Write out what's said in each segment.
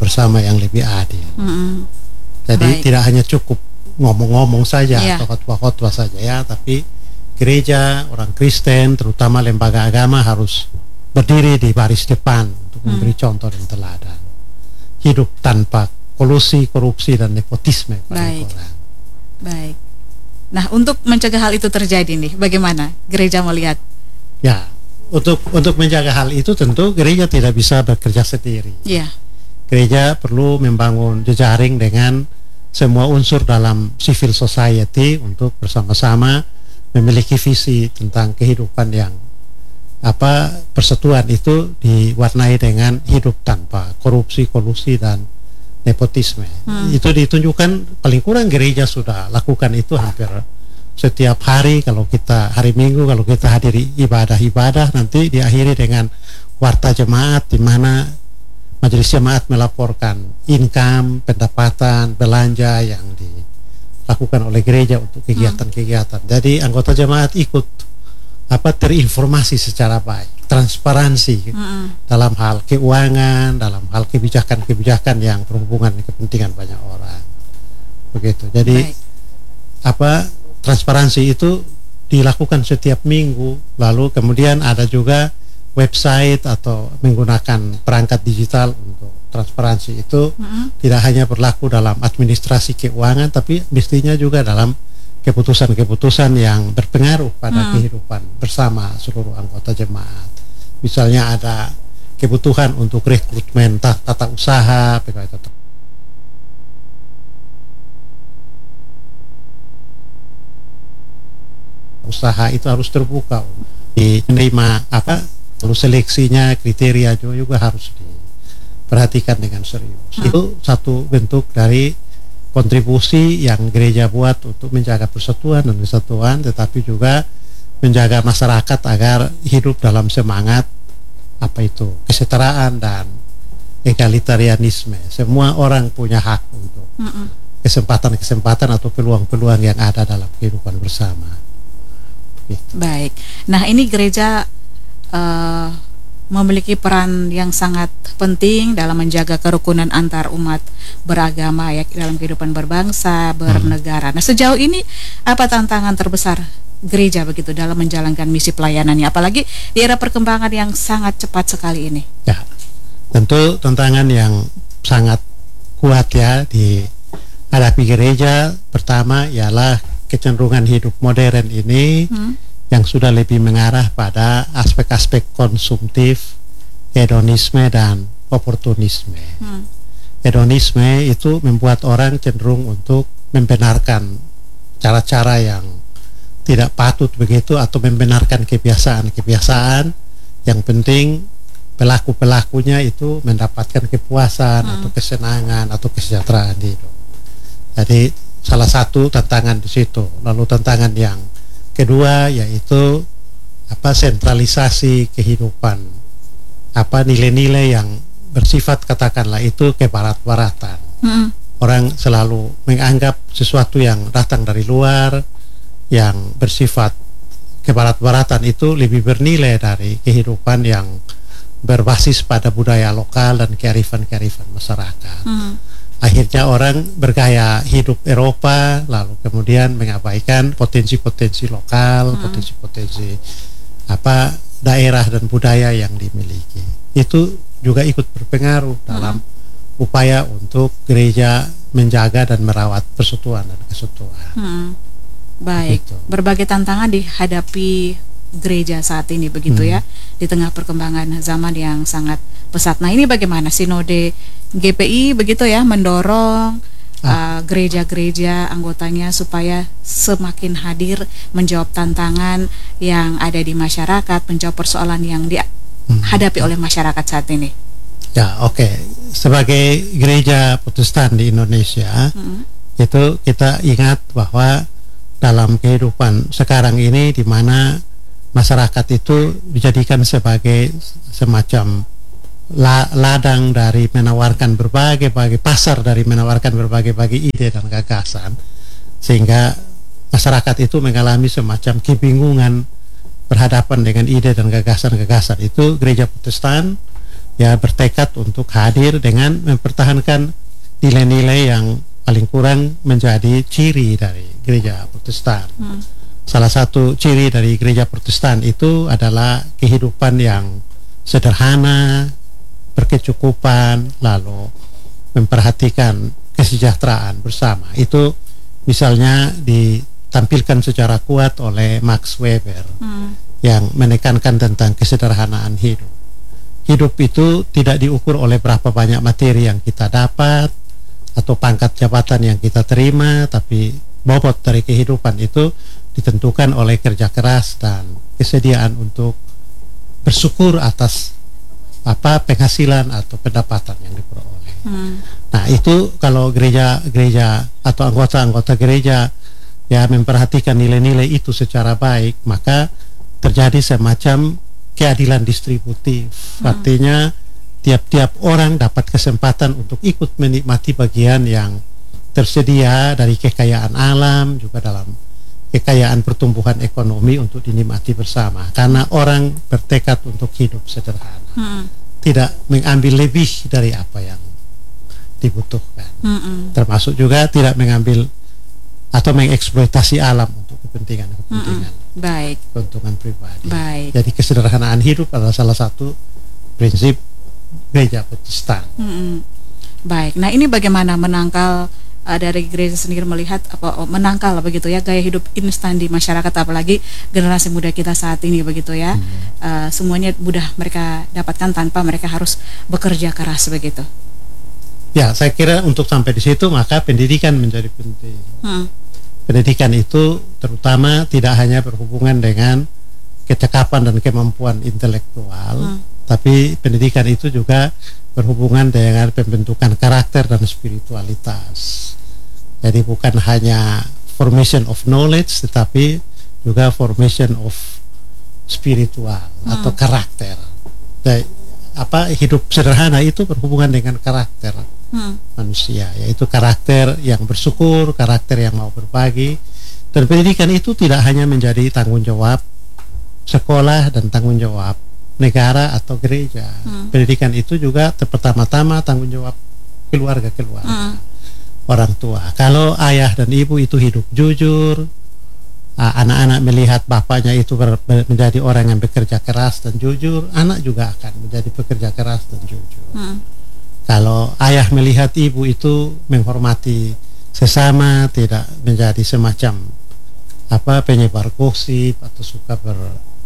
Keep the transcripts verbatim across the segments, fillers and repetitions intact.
bersama yang lebih adil. Mm-mm. Jadi Baik. tidak hanya cukup ngomong-ngomong saja Yeah. atau khotbah-khotbah saja ya, tapi gereja, orang Kristen, terutama lembaga agama harus berdiri di baris depan untuk Hmm. memberi contoh dan teladan. Hidup tanpa kolusi, korupsi, dan nepotisme. paling Baik. kurang. Baik. Nah, untuk mencegah hal itu terjadi nih, bagaimana gereja melihat? Ya, untuk untuk menjaga hal itu tentu gereja tidak bisa bekerja sendiri. Ya. Gereja perlu membangun jejaring dengan semua unsur dalam civil society untuk bersama-sama memiliki visi tentang kehidupan yang apa persatuan itu diwarnai dengan hidup tanpa korupsi, kolusi, dan nepotisme. Hmm. Itu ditunjukkan paling kurang gereja sudah lakukan itu hampir setiap hari. Kalau kita hari Minggu, kalau kita hadiri ibadah-ibadah, nanti diakhiri dengan warta jemaat di mana majelis jemaat melaporkan income, pendapatan, belanja yang dilakukan oleh gereja untuk kegiatan-kegiatan. Jadi anggota jemaat ikut apa terinformasi secara baik, transparansi Mm-mm. dalam hal keuangan, dalam hal kebijakan-kebijakan yang berhubungan dengan kepentingan banyak orang. Begitu. Jadi Baik. apa transparansi itu dilakukan setiap minggu. Lalu kemudian ada juga website atau menggunakan perangkat digital untuk transparansi itu. Mm-mm. Tidak hanya berlaku dalam administrasi keuangan, tapi mestinya juga dalam keputusan-keputusan yang berpengaruh pada Hmm. kehidupan bersama seluruh anggota jemaat. Misalnya ada kebutuhan untuk rekrutmen ta- tata usaha, pegawai tata usaha itu harus terbuka, diterima apa, lalu seleksinya, kriteria juga, juga harus diperhatikan dengan serius. Hmm. Itu satu bentuk dari kontribusi yang gereja buat untuk menjaga persatuan dan kesatuan, tetapi juga menjaga masyarakat agar hidup dalam semangat apa itu kesetaraan dan egalitarianisme. Semua orang punya hak untuk Mm-mm. kesempatan-kesempatan atau peluang-peluang yang ada dalam kehidupan bersama. Begitu. Baik. Nah, ini gereja eh, memiliki peran yang sangat penting dalam menjaga kerukunan antar umat beragama ya dalam kehidupan berbangsa, bernegara. Nah, sejauh ini apa tantangan terbesar gereja begitu dalam menjalankan misi pelayanannya, apalagi di era perkembangan yang sangat cepat sekali ini? Ya, tentu tantangan yang sangat kuat ya dihadapi gereja. Pertama ialah kecenderungan hidup modern ini Hmm. yang sudah lebih mengarah pada aspek-aspek konsumtif, hedonisme, dan oportunisme. Hmm. Hedonisme itu membuat orang cenderung untuk membenarkan cara-cara yang tidak patut begitu, atau membenarkan kebiasaan-kebiasaan. Yang penting pelaku-pelakunya itu mendapatkan kepuasan Hmm. atau kesenangan atau kesejahteraan di hidup. Jadi salah satu tantangan di situ. Lalu tantangan yang kedua yaitu apa sentralisasi kehidupan, apa nilai-nilai yang bersifat katakanlah itu kebarat-baratan. Hmm. Orang selalu menganggap sesuatu yang datang dari luar, yang bersifat kebarat-baratan itu lebih bernilai dari kehidupan yang berbasis pada budaya lokal dan kearifan-kearifan masyarakat. Hmm. Akhirnya orang bergaya hidup Eropa, lalu kemudian mengabaikan potensi-potensi lokal, Hmm. potensi-potensi apa daerah dan budaya yang dimiliki. Itu juga ikut berpengaruh dalam upaya untuk gereja menjaga dan merawat persatuan dan kesatuan. Hmm. Baik, Begitu. berbagai tantangan dihadapi gereja saat ini begitu Hmm. ya, di tengah perkembangan zaman yang sangat pesat. Nah, ini bagaimana Sinode G P I begitu ya mendorong Ah. uh, gereja-gereja anggotanya supaya semakin hadir menjawab tantangan yang ada di masyarakat, menjawab persoalan yang dihadapi oleh masyarakat saat ini. Ya, oke. Sebagai gereja Protestan di Indonesia, Hmm. itu kita ingat bahwa dalam kehidupan sekarang ini di mana masyarakat itu dijadikan sebagai semacam la- ladang dari menawarkan berbagai-bagai pasar dari menawarkan berbagai-bagai ide dan gagasan, sehingga masyarakat itu mengalami semacam kebingungan berhadapan dengan ide dan gagasan-gagasan itu. Gereja Protestan ya bertekad untuk hadir dengan mempertahankan nilai-nilai yang paling kurang menjadi ciri dari gereja Protestan. Hmm. Salah satu ciri dari gereja Protestan itu adalah kehidupan yang sederhana, berkecukupan, lalu memperhatikan kesejahteraan bersama. Itu misalnya ditampilkan secara kuat oleh Max Weber hmm. yang menekankan tentang kesederhanaan hidup. Hidup itu tidak diukur oleh berapa banyak materi yang kita dapat atau pangkat jabatan yang kita terima, tapi bobot dari kehidupan itu ditentukan oleh kerja keras dan kesediaan untuk bersyukur atas apa penghasilan atau pendapatan yang diperoleh. Hmm. Nah, itu kalau gereja-gereja atau anggota-anggota gereja ya memperhatikan nilai-nilai itu secara baik, maka terjadi semacam keadilan distributif. Hmm. Artinya tiap-tiap orang dapat kesempatan untuk ikut menikmati bagian yang tersedia dari kekayaan alam, juga dalam kekayaan pertumbuhan ekonomi untuk dinikmati bersama. Karena orang bertekad untuk hidup sederhana, hmm. tidak mengambil lebih dari apa yang dibutuhkan, hmm. termasuk juga tidak mengambil atau mengeksploitasi alam untuk kepentingan-kepentingan, hmm. baik, keuntungan pribadi. Baik. Jadi kesederhanaan hidup adalah salah satu prinsip gereja Protestan. Hmm. Baik. Nah, ini bagaimana menangkal uh, dari gereja sendiri melihat apa oh, menangkal begitu ya gaya hidup instan di masyarakat, apalagi generasi muda kita saat ini begitu ya. Hmm. Uh, semuanya mudah mereka dapatkan tanpa mereka harus bekerja keras begitu. Ya, saya kira untuk sampai di situ maka pendidikan menjadi penting. Hmm. Pendidikan itu terutama tidak hanya berhubungan dengan kecakapan dan kemampuan intelektual, hmm. tapi pendidikan itu juga berhubungan dengan pembentukan karakter dan spiritualitas. Jadi bukan hanya formation of knowledge, tetapi juga formation of spiritual hmm. atau karakter. Jadi, apa hidup sederhana itu berhubungan dengan karakter hmm. manusia, yaitu karakter yang bersyukur, karakter yang mau berbagi. Dan pendidikan itu tidak hanya menjadi tanggung jawab sekolah dan tanggung jawab negara atau gereja. Hmm. Pendidikan itu juga pertama-tama tanggung jawab keluarga-keluarga, hmm. orang tua. Kalau ayah dan ibu itu hidup jujur, anak-anak melihat bapaknya itu ber, menjadi orang yang bekerja keras dan jujur, anak juga akan menjadi pekerja keras dan jujur. Hmm. Kalau ayah melihat ibu itu menghormati sesama, tidak menjadi semacam apa penyebar gosip atau suka ber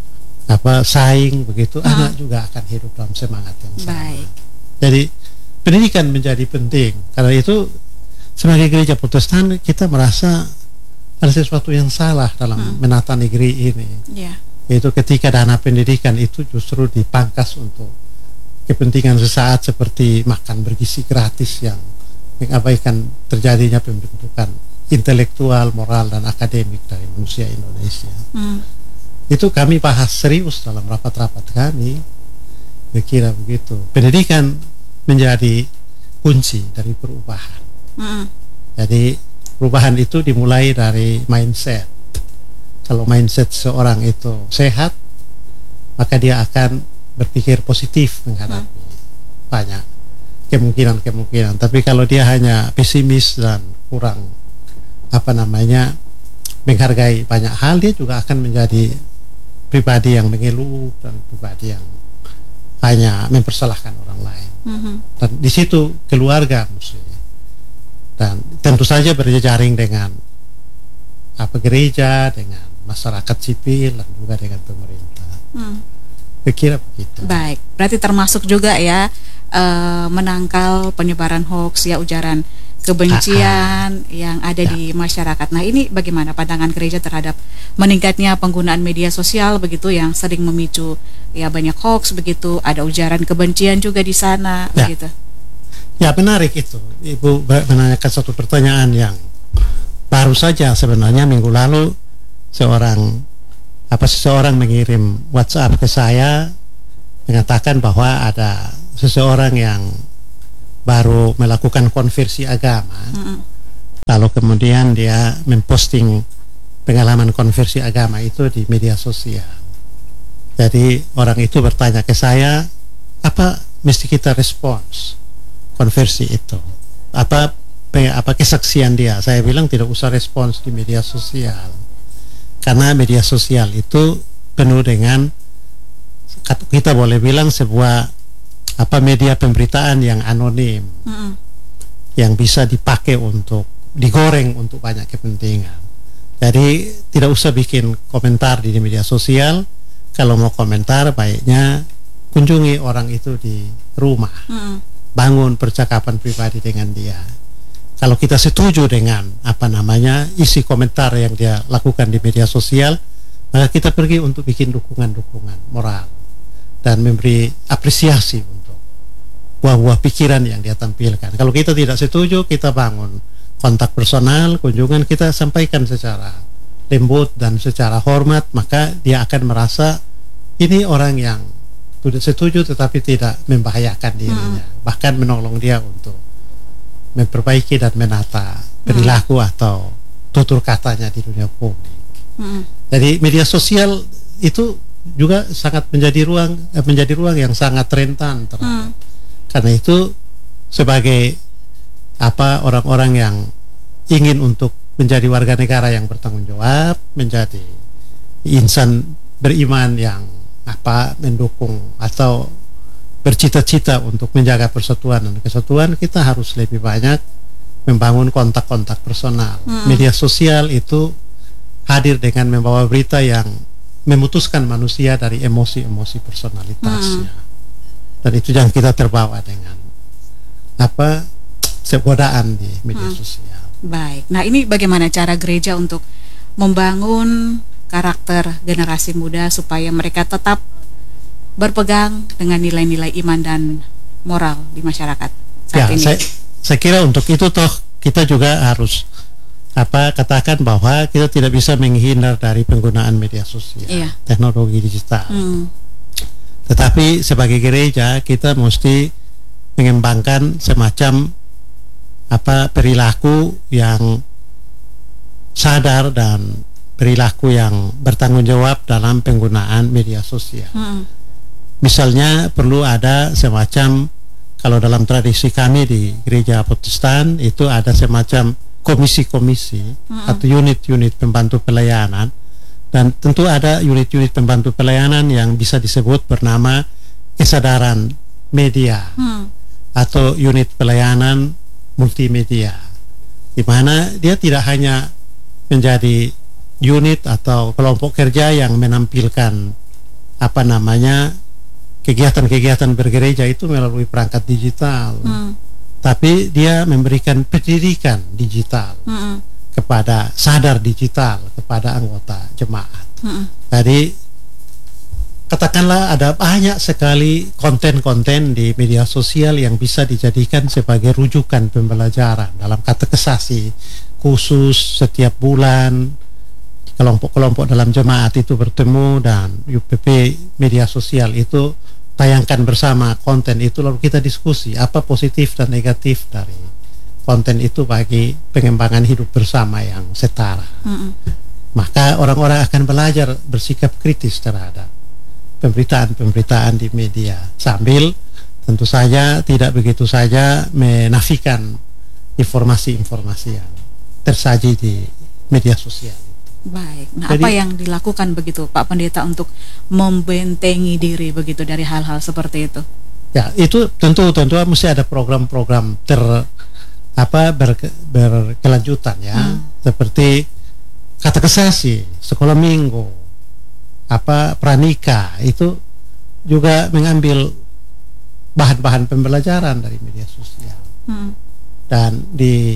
apa saing begitu, hmm. anak juga akan hidup dalam semangat yang sama. Baik. Jadi pendidikan menjadi penting. Karena itu sebagai gereja Protestan kita merasa ada sesuatu yang salah dalam hmm. menata negeri ini, yeah. yaitu ketika dana pendidikan itu justru dipangkas untuk kepentingan sesaat seperti makan bergizi gratis yang mengabaikan terjadinya pembentukan intelektual, moral, dan akademik dari manusia Indonesia. Hmm. Itu kami bahas serius dalam rapat-rapat kami. Kira begitu. Pendidikan menjadi kunci dari perubahan. Hmm. Jadi perubahan itu dimulai dari mindset. Kalau mindset seorang itu sehat, maka dia akan berpikir positif menghadapi hmm. banyak kemungkinan-kemungkinan. Tapi kalau dia hanya pesimis dan kurang apa namanya menghargai banyak hal, dia juga akan menjadi pribadi yang mengeluh dan pribadi yang hanya mempersalahkan orang lain. Hmm. Dan di situ keluarga mesti. Dan tentu saja berjejaring dengan apa gereja, dengan masyarakat sipil, dan juga dengan pemerintah. Hmm. Kira begitu. Baik, berarti termasuk juga ya uh, menangkal penyebaran hoax ya, ujaran kebencian ah, ah. yang ada ya. di masyarakat. Nah, ini bagaimana pandangan gereja terhadap meningkatnya penggunaan media sosial begitu yang sering memicu ya banyak hoax begitu, ada ujaran kebencian juga di sana ya. begitu. Ya, menarik itu. Ibu menanyakan satu pertanyaan yang baru saja sebenarnya minggu lalu. Seorang apa seseorang mengirim WhatsApp ke saya mengatakan bahwa ada seseorang yang baru melakukan konversi agama. Mm-hmm. Lalu kemudian dia memposting pengalaman konversi agama itu di media sosial. Jadi orang itu bertanya ke saya, apa mesti kita respons konversi itu. Apa apa kesaksian dia? Saya bilang tidak usah respons di media sosial, karena media sosial itu penuh dengan, kita boleh bilang, sebuah apa media pemberitaan yang anonim, mm-hmm. yang bisa dipakai untuk digoreng untuk banyak kepentingan. Jadi tidak usah bikin komentar di media sosial. Kalau mau komentar, baiknya kunjungi orang itu di rumah, mm-hmm. bangun percakapan pribadi dengan dia. Kalau kita setuju dengan apa namanya isi komentar yang dia lakukan di media sosial, maka kita pergi untuk bikin dukungan-dukungan moral dan memberi apresiasi untuk buah-buah pikiran yang dia tampilkan. Kalau kita tidak setuju, kita bangun kontak personal, kunjungan, kita sampaikan secara lembut dan secara hormat, maka dia akan merasa ini orang yang tidak setuju tetapi tidak membahayakan dirinya, hmm. bahkan menolong dia untuk memperbaiki dan menata perilaku hmm. atau tutur katanya di dunia publik. Hmm. Jadi media sosial itu juga sangat menjadi ruang eh, menjadi ruang yang sangat rentan terhadap. Hmm. Karena itu sebagai apa orang-orang yang ingin untuk menjadi warga negara yang bertanggung jawab, menjadi insan beriman yang apa mendukung atau bercita-cita untuk menjaga persatuan dan kesatuan, kita harus lebih banyak membangun kontak-kontak personal. Hmm. Media sosial itu hadir dengan membawa berita yang memutuskan manusia dari emosi-emosi personalitasnya. Hmm. Dan itu yang kita terbawa dengan apa godaan di media hmm. sosial. Baik. Nah, ini bagaimana cara gereja untuk membangun karakter generasi muda supaya mereka tetap berpegang dengan nilai-nilai iman dan moral di masyarakat saat ya, ini? Saya, saya kira untuk itu toh kita juga harus apa katakan bahwa kita tidak bisa menghindar dari penggunaan media sosial, iya. teknologi digital. Hmm. Tetapi sebagai gereja kita mesti mengembangkan semacam apa perilaku yang sadar dan perilaku yang bertanggung jawab dalam penggunaan media sosial. Hmm. Misalnya perlu ada semacam, kalau dalam tradisi kami di gereja Protestan itu ada semacam komisi-komisi mm-hmm. atau unit-unit pembantu pelayanan, dan tentu ada unit-unit pembantu pelayanan yang bisa disebut bernama kesadaran media mm. atau unit pelayanan multimedia, di mana dia tidak hanya menjadi unit atau kelompok kerja yang menampilkan apa namanya kegiatan-kegiatan bergereja itu melalui perangkat digital, hmm. tapi dia memberikan pendidikan digital hmm. kepada sadar digital kepada anggota jemaat. Hmm. Jadi katakanlah ada banyak sekali konten-konten di media sosial yang bisa dijadikan sebagai rujukan pembelajaran dalam katekesasi khusus setiap bulan. Kelompok-kelompok dalam jemaat itu bertemu dan U P P media sosial itu tayangkan bersama konten itu, lalu kita diskusi apa positif dan negatif dari konten itu bagi pengembangan hidup bersama yang setara. Mm-hmm. Maka orang-orang akan belajar bersikap kritis terhadap pemberitaan-pemberitaan di media, sambil tentu saja tidak begitu saja menafikan informasi-informasi yang tersaji di media sosial. Baik. Nah, jadi, apa yang dilakukan begitu Pak Pendeta untuk membentengi diri begitu dari hal-hal seperti itu? Ya, itu tentu tentu mesti ada program-program ter apa ber, berkelanjutan ya, hmm. seperti katekesasi, sekolah minggu, apa pranika, itu juga mengambil bahan-bahan pembelajaran dari media sosial hmm. dan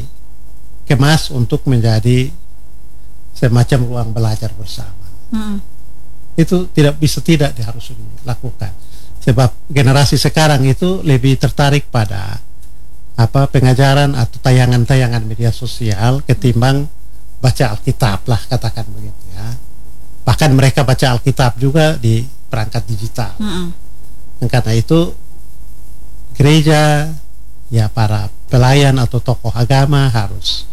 dikemas untuk menjadi semacam ruang belajar bersama. Hmm. Itu tidak bisa tidak harus dilakukan, sebab generasi sekarang itu lebih tertarik pada apa pengajaran atau tayangan-tayangan media sosial ketimbang baca Alkitab lah, katakan begitu ya. Bahkan mereka baca Alkitab juga di perangkat digital. Hmm. Dan karena itu gereja ya para pelayan atau tokoh agama harus